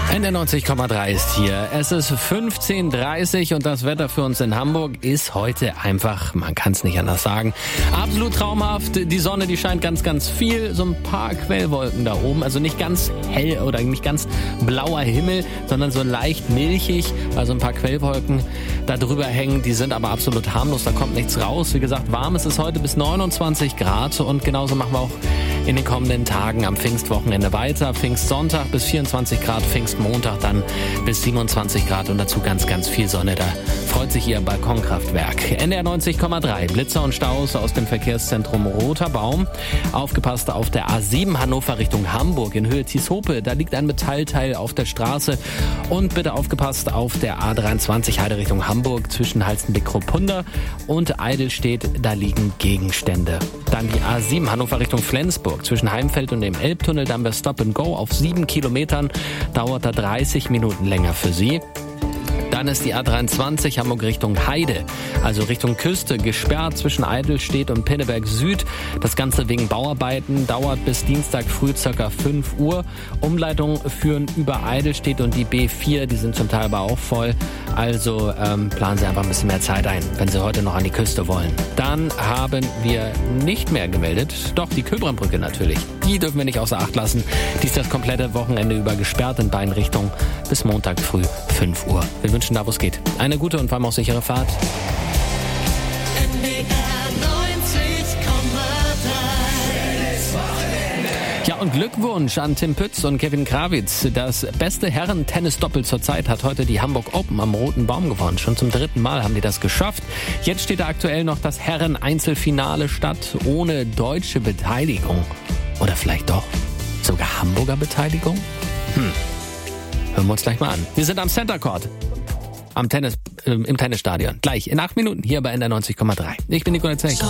NDR 90,3 ist hier. Es ist 15:30 und das Wetter für uns in Hamburg ist heute einfach, man kann es nicht anders sagen, absolut traumhaft. Die Sonne, die scheint ganz, ganz viel. So ein paar Quellwolken da oben, also nicht ganz hell oder nicht ganz blauer Himmel, sondern so leicht milchig, weil so ein paar Quellwolken da drüber hängen. Die sind aber absolut harmlos, da kommt nichts raus. Wie gesagt, warm ist es heute bis 29 Grad und genauso machen wir auch in den kommenden Tagen am Pfingstwochenende weiter. Pfingstsonntag bis 24 Grad, Pfingstmontag dann bis 27 Grad und dazu ganz, ganz viel Sonne. Da freut sich Ihr Balkonkraftwerk. NDR 90,3, Blitzer und Staus aus dem Verkehrszentrum Roter Baum. Aufgepasst auf der A7 Hannover Richtung Hamburg in Höhe Tieshope. Da liegt ein Metallteil auf der Straße. Und bitte aufgepasst auf der A23 Heide Richtung Hamburg zwischen Halstenbeck-Kruppunda und Eidelstedt. Da liegen Gegenstände. Dann die A7 Hannover Richtung Flensburg. Zwischen Heimfeld und dem Elbtunnel dann bei Stop and Go auf 7 Kilometern. Dauert da 30 Minuten länger für Sie. Dann ist die A23 Hamburg Richtung Heide, also Richtung Küste, gesperrt zwischen Eidelstedt und Pinneberg Süd. Das Ganze wegen Bauarbeiten, dauert bis Dienstag früh ca. 5 Uhr. Umleitungen führen über Eidelstedt und die B4, die sind zum Teil aber auch voll. Also planen Sie einfach ein bisschen mehr Zeit ein, wenn Sie heute noch an die Küste wollen. Dann haben wir nicht mehr gemeldet, doch die Köbrandbrücke natürlich. Die dürfen wir nicht außer Acht lassen. Die ist das komplette Wochenende über gesperrt in beiden Richtungen bis Montag früh 5 Uhr. Wir wünschen da, wo es geht, eine gute und vor allem auch sichere Fahrt. Ja, und Glückwunsch an Tim Pütz und Kevin Krawitz. Das beste Herren-Tennis-Doppel zur Zeit hat heute die Hamburg Open am Roten Baum gewonnen. Schon zum 3. Mal haben die das geschafft. Jetzt steht da aktuell noch das Herren-Einzelfinale statt, ohne deutsche Beteiligung. Oder vielleicht doch sogar Hamburger Beteiligung? Hören wir uns gleich mal an. Wir sind am Center Court. Im Tennisstadion. Gleich in 8 Minuten hier bei NDR 90,3. Ich bin Nikolai Zech.